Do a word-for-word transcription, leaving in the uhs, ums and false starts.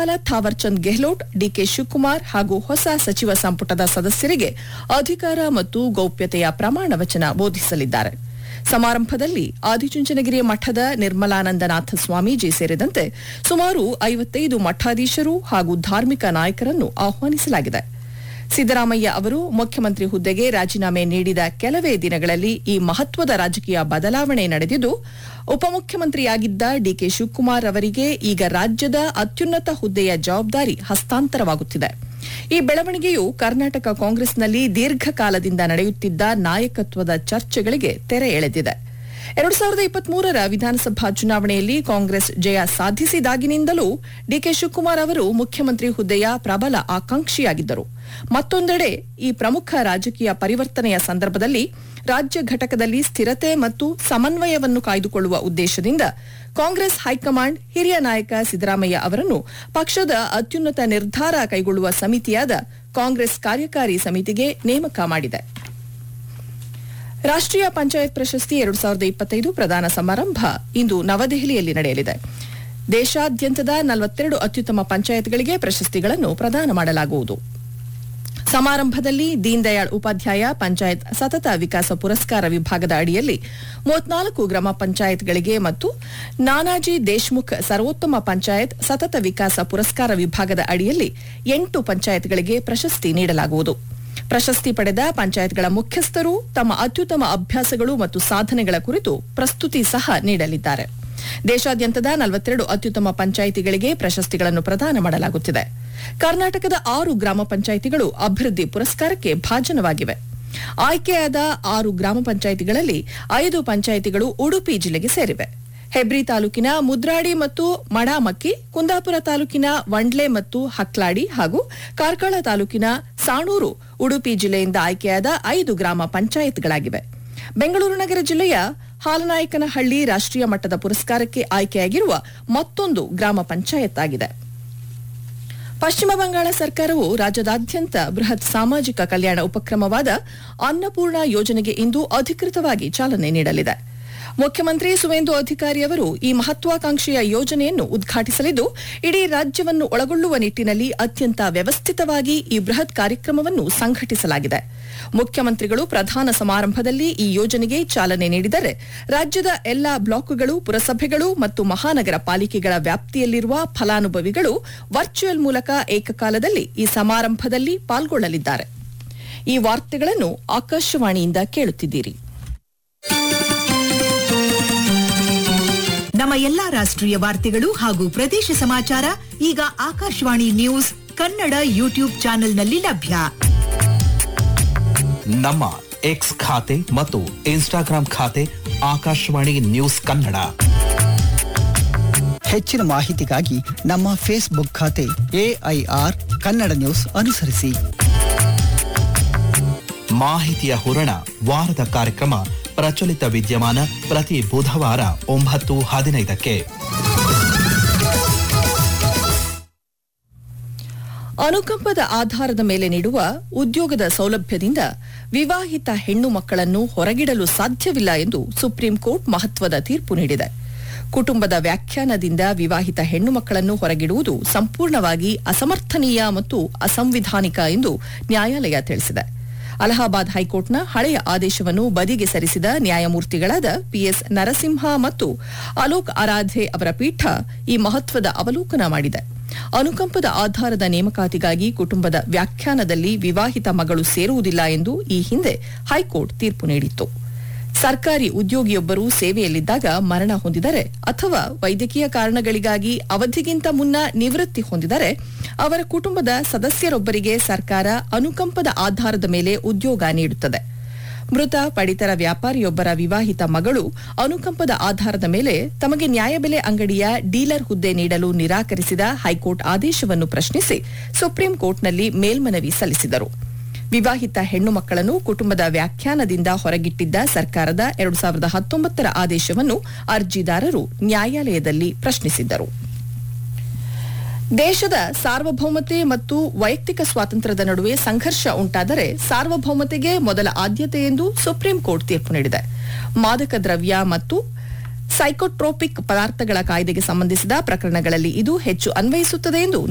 ರಾಜ್ಯಪಾಲ ಥಾವರ್ಚಂದ್ ಗೆಹ್ಲೋಟ್ ಡಿಕೆ ಶಿವಕುಮಾರ್ ಹಾಗೂ ಹೊಸ ಸಚಿವ ಸಂಪುಟದ ಸದಸ್ಯರಿಗೆ ಅಧಿಕಾರ ಮತ್ತು ಗೌಪ್ಯತೆಯ ಪ್ರಮಾಣ ವಚನ ಬೋಧಿಸಲಿದ್ದಾರೆ. ಸಮಾರಂಭದಲ್ಲಿ ಆದಿಚುಂಚನಗಿರಿ ಮಠದ ನಿರ್ಮಲಾನಂದನಾಥ ಸ್ವಾಮೀಜಿ ಸೇರಿದಂತೆ ಸುಮಾರು ಐವತ್ತೈದು ಮಠಾಧೀಶರು ಹಾಗೂ ಧಾರ್ಮಿಕ ನಾಯಕರನ್ನು ಆಹ್ವಾನಿಸಲಾಗಿದೆ. ಸಿದ್ದರಾಮಯ್ಯ ಅವರು ಮುಖ್ಯಮಂತ್ರಿ ಹುದ್ದೆಗೆ ರಾಜೀನಾಮೆ ನೀಡಿದ ಕೆಲವೇ ದಿನಗಳಲ್ಲಿ ಈ ಮಹತ್ವದ ರಾಜಕೀಯ ಬದಲಾವಣೆ ನಡೆದಿದ್ದು, ಉಪಮುಖ್ಯಮಂತ್ರಿಯಾಗಿದ್ದ ಡಿಕೆ ಶಿವಕುಮಾರ್ ಅವರಿಗೆ ಈಗ ರಾಜ್ಯದ ಅತ್ಯುನ್ನತ ಹುದ್ದೆಯ ಜವಾಬ್ದಾರಿ ಹಸ್ತಾಂತರವಾಗುತ್ತಿದೆ. ಈ ಬೆಳವಣಿಗೆಯು ಕರ್ನಾಟಕ ಕಾಂಗ್ರೆಸ್ನಲ್ಲಿ ದೀರ್ಘಕಾಲದಿಂದ ನಡೆಯುತ್ತಿದ್ದ ನಾಯಕತ್ವದ ಚರ್ಚೆಗಳಿಗೆ ತೆರೆ ಎಳೆದಿದೆ. ಎರಡು ಸಾವಿರದ ಇಪ್ಪತ್ಮೂರರ ವಿಧಾನಸಭಾ ಚುನಾವಣೆಯಲ್ಲಿ ಕಾಂಗ್ರೆಸ್ ಜಯ ಸಾಧಿಸಿದಾಗಿನಿಂದಲೂ ಡಿಕೆ ಶಿವಕುಮಾರ್ ಅವರು ಮುಖ್ಯಮಂತ್ರಿ ಹುದ್ದೆಯ ಪ್ರಬಲ ಆಕಾಂಕ್ಷಿಯಾಗಿದ್ದರು. ಮತ್ತೊಂದೆಡೆ ಈ ಪ್ರಮುಖ ರಾಜಕೀಯ ಪರಿವರ್ತನೆಯ ಸಂದರ್ಭದಲ್ಲಿ ರಾಜ್ಯ ಘಟಕದಲ್ಲಿ ಸ್ಥಿರತೆ ಮತ್ತು ಸಮನ್ವಯವನ್ನು ಕಾಯ್ದುಕೊಳ್ಳುವ ಉದ್ದೇಶದಿಂದ ಕಾಂಗ್ರೆಸ್ ಹೈಕಮಾಂಡ್ ಹಿರಿಯ ನಾಯಕ ಸಿದ್ದರಾಮಯ್ಯ ಅವರನ್ನು ಪಕ್ಷದ ಅತ್ಯುನ್ನತ ನಿರ್ಧಾರ ಕೈಗೊಳ್ಳುವ ಸಮಿತಿಯಾದ ಕಾಂಗ್ರೆಸ್ ಕಾರ್ಯಕಾರಿ ಸಮಿತಿಗೆ ನೇಮಕ ಮಾಡಿದೆ. ರಾಷ್ಟ್ರೀಯ ಪಂಚಾಯತ್ ಪ್ರಶಸ್ತಿ ಎರಡು ಸಾವಿರದ ಇಪ್ಪತ್ತೈದು ಪ್ರದಾನ ಸಮಾರಂಭ ಇಂದು ನವದೆಹಲಿಯಲ್ಲಿ ನಡೆಯಲಿದೆ. ದೇಶಾದ್ಯಂತದ ನಲವತ್ತೆರಡು ಅತ್ಯುತ್ತಮ ಪಂಚಾಯತ್ಗಳಿಗೆ ಪ್ರಶಸ್ತಿಗಳನ್ನು ಪ್ರದಾನ ಮಾಡಲಾಗುವುದು. ಸಮಾರಂಭದಲ್ಲಿ ದೀನ್ ದಯಾಳ್ ಉಪಾಧ್ಯಾಯ ಪಂಚಾಯತ್ ಸತತ ವಿಕಾಸ ಪುರಸ್ಕಾರ ವಿಭಾಗದ ಅಡಿಯಲ್ಲಿ ಮೂವತ್ನಾಲ್ಕು ಗ್ರಾಮ ಪಂಚಾಯತ್ಗಳಿಗೆ ಮತ್ತು ನಾನಾಜಿ ದೇಶ್ಮುಖ್ ಸರ್ವೋತ್ತಮ ಪಂಚಾಯತ್ ಸತತ ವಿಕಾಸ ಪುರಸ್ಕಾರ ವಿಭಾಗದ ಅಡಿಯಲ್ಲಿ ಎಂಟು ಪಂಚಾಯತ್ಗಳಿಗೆ ಪ್ರಶಸ್ತಿ ನೀಡಲಾಗುವುದು. ಪ್ರಶಸ್ತಿ ಪಡೆದ ಪಂಚಾಯತ್ಗಳ ಮುಖ್ಯಸ್ಥರು ತಮ್ಮ ಅತ್ಯುತ್ತಮ ಅಭ್ಯಾಸಗಳು ಮತ್ತು ಸಾಧನೆಗಳ ಕುರಿತು ಪ್ರಸ್ತುತಿ ಸಹ ನೀಡಲಿದ್ದಾರೆ. ದೇಶಾದ್ಯಂತದ ನಲವತ್ತೆರಡು ಅತ್ಯುತ್ತಮ ಪಂಚಾಯಿತಿಗಳಿಗೆ ಪ್ರಶಸ್ತಿಗಳನ್ನು ಪ್ರದಾನ ಮಾಡಲಾಗುತ್ತಿದೆ. ಕರ್ನಾಟಕದ ಆರು ಗ್ರಾಮ ಪಂಚಾಯಿತಿಗಳು ಅಭಿವೃದ್ಧಿ ಪುರಸ್ಕಾರಕ್ಕೆ ಭಾಜನವಾಗಿವೆ. ಆಯ್ಕೆಯಾದ ಆರು ಗ್ರಾಮ ಪಂಚಾಯಿತಿಗಳಲ್ಲಿ ಐದು ಪಂಚಾಯಿತಿಗಳು ಉಡುಪಿ ಜಿಲ್ಲೆಗೆ ಸೇರಿವೆ. ಹೆಬ್ರಿ ತಾಲೂಕಿನ ಮುದ್ರಾಡಿ ಮತ್ತು ಮಡಾಮಕ್ಕಿ, ಕುಂದಾಪುರ ತಾಲೂಕಿನ ವಂಡ್ಲೆ ಮತ್ತು ಹಕ್ಲಾಡಿ ಹಾಗೂ ಕಾರ್ಕಳ ತಾಲೂಕಿನ ಸಾಣೂರು ಉಡುಪಿ ಜಿಲ್ಲೆಯಿಂದ ಆಯ್ಕೆಯಾದ ಐದು ಗ್ರಾಮ ಪಂಚಾಯತ್ಗಳಾಗಿವೆ. ಬೆಂಗಳೂರು ನಗರ ಜಿಲ್ಲೆಯ ಹಾಲನಾಯಕನಹಳ್ಳಿ ರಾಷ್ಟ್ರೀಯ ಮಟ್ಟದ ಪುರಸ್ಕಾರಕ್ಕೆ ಆಯ್ಕೆಯಾಗಿರುವ ಮತ್ತೊಂದು ಗ್ರಾಮ ಪಂಚಾಯತ್ ಆಗಿದೆ. ಪಶ್ಚಿಮ ಬಂಗಾಳ ಸರ್ಕಾರವು ರಾಜ್ಯದಾದ್ಯಂತ ಬೃಹತ್ ಸಾಮಾಜಿಕ ಕಲ್ಯಾಣ ಉಪಕ್ರಮವಾದ ಅನ್ನಪೂರ್ಣ ಯೋಜನೆಗೆ ಇಂದು ಅಧಿಕೃತವಾಗಿ ಚಾಲನೆ ನೀಡಲಿದೆ. ಮುಖ್ಯಮಂತ್ರಿ ಸುವೇಂದು ಅಧಿಕಾರಿ ಅವರು ಈ ಮಹತ್ವಾಕಾಂಕ್ಷೆಯ ಯೋಜನೆಯನ್ನು ಉದ್ಘಾಟಿಸಲಿದ್ದು, ಇಡೀ ರಾಜ್ಯವನ್ನು ಒಳಗೊಳ್ಳುವ ನಿಟ್ಟಿನಲ್ಲಿ ಅತ್ಯಂತ ವ್ಯವಸ್ಥಿತವಾಗಿ ಈ ಬೃಹತ್ ಕಾರ್ಯಕ್ರಮವನ್ನು ಸಂಘಟಿಸಲಾಗಿದೆ. ಮುಖ್ಯಮಂತ್ರಿಗಳು ಪ್ರಧಾನ ಸಮಾರಂಭದಲ್ಲಿ ಈ ಯೋಜನೆಗೆ ಚಾಲನೆ ನೀಡಿದರೆ, ರಾಜ್ಯದ ಎಲ್ಲಾ ಬ್ಲಾಕ್ಗಳು, ಪುರಸಭೆಗಳು ಮತ್ತು ಮಹಾನಗರ ಪಾಲಿಕೆಗಳ ವ್ಯಾಪ್ತಿಯಲ್ಲಿರುವ ಫಲಾನುಭವಿಗಳು ವರ್ಚುವಲ್ ಮೂಲಕ ಏಕಕಾಲದಲ್ಲಿ ಈ ಸಮಾರಂಭದಲ್ಲಿ ಪಾಲ್ಗೊಳ್ಳಲಿದ್ದಾರೆ. ಈ ವಾರ್ತೆಗಳನ್ನು ಆಕಾಶವಾಣಿಯಿಂದ ಕೇಳುತ್ತಿದ್ದೀರಿ. ನಮ್ಮ ಎಲ್ಲಾ ರಾಷ್ಟ್ರೀಯ ವಾರ್ತೆಗಳು ಹಾಗೂ ಪ್ರದೇಶ ಸಮಾಚಾರ ಈಗ ಆಕಾಶವಾಣಿ ನ್ಯೂಸ್ ಕನ್ನಡ ಯೂಟ್ಯೂಬ್ ಚಾನೆಲ್ನಲ್ಲಿ ಲಭ್ಯ. ನಮ್ಮ ಎಕ್ಸ್ ಖಾತೆ ಮತ್ತು ಇನ್ಸ್ಟಾಗ್ರಾಂ ಖಾತೆ ಆಕಾಶವಾಣಿ ನ್ಯೂಸ್ ಕನ್ನಡ. ಹೆಚ್ಚಿನ ಮಾಹಿತಿಗಾಗಿ ನಮ್ಮ ಫೇಸ್ಬುಕ್ ಖಾತೆ ಎಐಆರ್ ಕನ್ನಡ ನ್ಯೂಸ್ ಅನುಸರಿಸಿ. ಮಾಹಿತಿಯ ಹೂರಣ ವಾರದ ಕಾರ್ಯಕ್ರಮ ಪ್ರಚಲಿತ ವಿದ್ಯಮಾನ ಪ್ರತಿ ಬುಧವಾರ ಒಂಬತ್ತು ಹದಿನೈದಕ್ಕೆ. ಅನುಕಂಪದ ಆಧಾರದ ಮೇಲೆ ನೀಡುವ ಉದ್ಯೋಗದ ಸೌಲಭ್ಯದಿಂದ ವಿವಾಹಿತ ಹೆಣ್ಣು ಮಕ್ಕಳನ್ನು ಹೊರಗಿಡಲು ಸಾಧ್ಯವಿಲ್ಲ ಎಂದು ಸುಪ್ರೀಂ ಕೋರ್ಟ್ ಮಹತ್ವದ ತೀರ್ಪು ನೀಡಿದೆ. ಕುಟುಂಬದ ವ್ಯಾಖ್ಯಾನದಿಂದ ವಿವಾಹಿತ ಹೆಣ್ಣು ಮಕ್ಕಳನ್ನು ಹೊರಗಿಡುವುದು ಸಂಪೂರ್ಣವಾಗಿ ಅಸಮರ್ಥನೀಯ ಮತ್ತು ಅಸಂವಿಧಾನಿಕ ಎಂದು ನ್ಯಾಯಾಲಯ ತಿಳಿಸಿದೆ. ಅಲಹಾಬಾದ್ ಹೈಕೋರ್ಟ್ನ ಹಳೆಯ ಆದೇಶವನ್ನು ಬದಿಗೆ ಸರಿಸಿದ ನ್ಯಾಯಮೂರ್ತಿಗಳಾದ ಪಿಎಸ್ ನರಸಿಂಹ ಮತ್ತು ಅಲೋಕ್ ಆರಾಧೆ ಅವರ ಪೀಠ ಈ ಮಹತ್ವದ ಅವಲೋಕನ ಮಾಡಿದೆ. ಅನುಕಂಪದ ಆಧಾರದ ನೇಮಕಾತಿಗಾಗಿ ಕುಟುಂಬದ ವ್ಯಾಖ್ಯಾನದಲ್ಲಿ ವಿವಾಹಿತ ಮಗಳು ಸೇರುವುದಿಲ್ಲ ಎಂದು ಈ ಹಿಂದೆ ಹೈಕೋರ್ಟ್ ತೀರ್ಪು ನೀಡಿತ್ತು. ಸರ್ಕಾರಿ ಉದ್ಯೋಗಿಯೊಬ್ಬರು ಸೇವೆಯಲ್ಲಿದ್ದಾಗ ಮರಣ ಹೊಂದಿದರೆ ಅಥವಾ ವೈದ್ಯಕೀಯ ಕಾರಣಗಳಿಗಾಗಿ ಅವಧಿಗಿಂತ ಮುನ್ನ ನಿವೃತ್ತಿ ಹೊಂದಿದರೆ ಅವರ ಕುಟುಂಬದ ಸದಸ್ಯರೊಬ್ಬರಿಗೆ ಸರ್ಕಾರ ಅನುಕಂಪದ ಆಧಾರದ ಮೇಲೆ ಉದ್ಯೋಗ ನೀಡುತ್ತದೆ. ಮೃತ ಪಡಿತರ ವ್ಯಾಪಾರಿಯೊಬ್ಬರ ವಿವಾಹಿತ ಮಗಳು ಅನುಕಂಪದ ಆಧಾರದ ಮೇಲೆ ತಮಗೆ ನ್ಯಾಯಬೆಲೆ ಅಂಗಡಿಯ ಡೀಲರ್ ಹುದ್ದೆ ನೀಡಲು ನಿರಾಕರಿಸಿದ ಹೈಕೋರ್ಟ್ ಆದೇಶವನ್ನು ಪ್ರಶ್ನಿಸಿ ಸುಪ್ರೀಂ ಕೋರ್ಟ್ನಲ್ಲಿ ಮೇಲ್ಮನವಿ ಸಲ್ಲಿಸಿದರು. ವಿವಾಹಿತ ಹೆಣ್ಣು ಮಕ್ಕಳನ್ನು ಕುಟುಂಬದ ವ್ಯಾಖ್ಯಾನದಿಂದ ಹೊರಗಿಟ್ಟಿದ್ದ ಸರ್ಕಾರದ ಎರಡು ಸಾವಿರದ ಹತ್ತೊಂಬತ್ತರ ಆದೇಶವನ್ನು ಅರ್ಜಿದಾರರು ನ್ಯಾಯಾಲಯದಲ್ಲಿ ಪ್ರಶ್ನಿಸಿದ್ದರು. ದೇಶದ ಸಾರ್ವಭೌಮತೆ ಮತ್ತು ವೈಯಕ್ತಿಕ ಸ್ವಾತಂತ್ರ್ಯದ ನಡುವೆ ಸಂಘರ್ಷ ಉಂಟಾದರೆ ಸಾರ್ವಭೌಮತೆಗೆ ಮೊದಲ ಆದ್ಯತೆ ಎಂದು ಸುಪ್ರೀಂ ಕೋರ್ಟ್ ತೀರ್ಪು ನೀಡಿದೆ. ಮಾದಕ ದ್ರವ್ಯ ಮತ್ತು ಸೈಕೋಟ್ರೋಪಿಕ್ ಪದಾರ್ಥಗಳ ಕಾಯ್ದೆಗೆ ಸಂಬಂಧಿಸಿದ ಪ್ರಕರಣಗಳಲ್ಲಿ ಇದು ಹೆಚ್ಚು ಅನ್ವಯಿಸುತ್ತದೆ ಎಂದು